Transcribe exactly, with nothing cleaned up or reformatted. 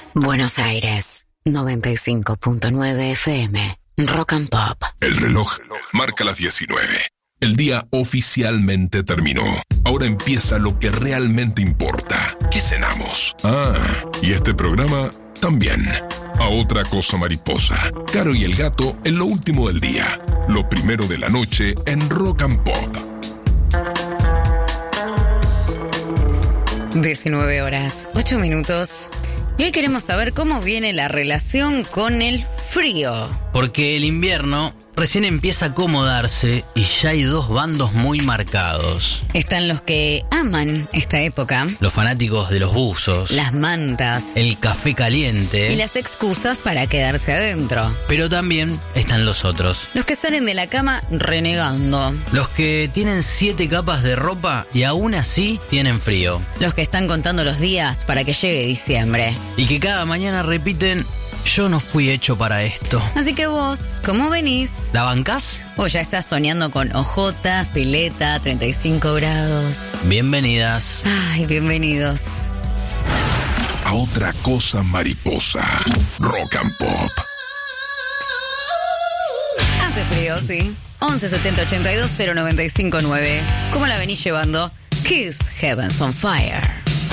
Buenos Aires, noventa y cinco punto nueve F M, Rock and Pop. El reloj marca las diecinueve. El día oficialmente terminó. Ahora empieza lo que realmente importa. ¿Qué cenamos? Ah, y este programa también. A otra cosa mariposa. Caro y el gato en lo último del día. Lo primero de la noche en Rock and Pop. diecinueve horas, ocho minutos. Y hoy queremos saber cómo viene la relación con el frío. Porque el invierno recién empieza a acomodarse y ya hay dos bandos muy marcados. Están los que aman esta época. Los fanáticos de los buzos. Las mantas. El café caliente. Y las excusas para quedarse adentro. Pero también están los otros. Los que salen de la cama renegando. Los que tienen siete capas de ropa y aún así tienen frío. Los que están contando los días para que llegue diciembre. Y que cada mañana repiten: yo no fui hecho para esto. Así que vos, ¿cómo venís? ¿La bancás? ¿O ya estás soñando con ojotas, pileta, treinta y cinco grados? Bienvenidas. Ay, bienvenidos. A otra cosa mariposa. Rock and Pop. Hace frío, sí. once setenta ochenta y dos cero noventa y cinco nueve. ¿Cómo la venís llevando? Kiss Heaven's on Fire.